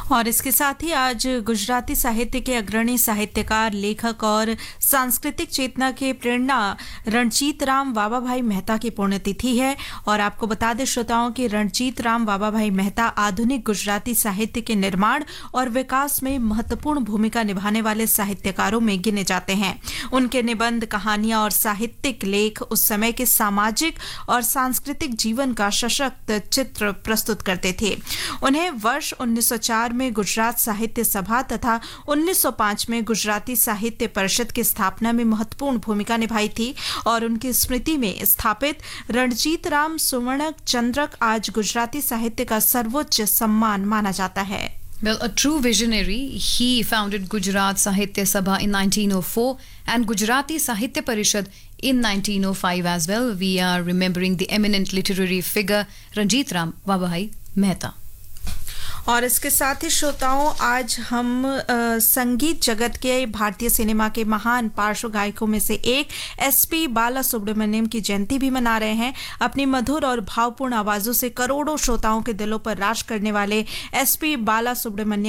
और इसके साथ ही आज गुजराती साहित्य के अग्रणी साहित्यकार, लेखक और सांस्कृतिक चेतना के प्रेरणा रणजीत राम वाबाभाई मेहता की पुण्यतिथि है। और आपको बता दें श्रोताओं कि रणजीत राम वाबाभाई मेहता आधुनिक गुजराती साहित्य के निर्माण और विकास में महत्वपूर्ण भूमिका निभाने वाले साहित्यकारों में गिने जाते हैं। उनके निबंध, कहानियां और साहित्यिक लेख उस समय के सामाजिक और सांस्कृतिक जीवन का सशक्त चित्र प्रस्तुत करते थे। उन्हें वर्ष 1904 में गुजरात साहित्य सभा तथा 1905 में गुजराती साहित्य परिषद की स्थापना में महत्वपूर्ण भूमिका निभाई थी और उनकी स्मृति में स्थापित रणजीत राम सुवर्ण चंद्रक आज गुजराती साहित्य का सर्वोच्च सम्मान माना जाता है। Well, a true visionary, he founded Gujarat Sahitya Sabha in 1904 and Gujarati Sahitya Parishad in 1905 as well. We are remembering the eminent literary figure Ranjit Ram Babahai Mehta. और इसके साथ ही श्रोताओं आज हम संगीत जगत के भारतीय सिनेमा के महान पार्श्व गायकों में से एक एसपी बालासुब्रमण्यम की जयंती भी मना रहे हैं। अपनी मधुर और भावपूर्ण आवाजों से करोड़ों श्रोताओं के दिलों पर राज करने वाले एसपी बालासुब्रमण्यम